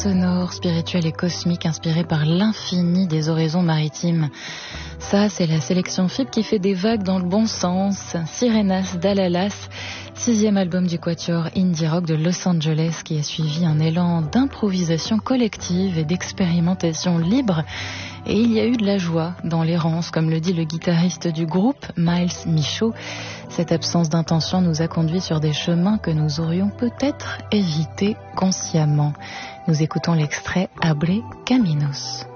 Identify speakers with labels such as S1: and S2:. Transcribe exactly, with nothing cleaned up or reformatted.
S1: sonore, spirituel et cosmique inspiré par l'infini des oraisons maritimes. Ça, c'est la sélection F I B qui fait des vagues dans le bon sens. Sirenas d'Alalas, sixième album du quatuor indie rock de Los Angeles qui a suivi un élan d'improvisation collective et d'expérimentation libre. Et il y a eu de la joie dans l'errance, comme le dit le guitariste du groupe, Miles Michaud. Cette absence d'intention nous a conduits sur des chemins que nous aurions peut-être évités consciemment. Nous écoutons l'extrait Abre Caminos.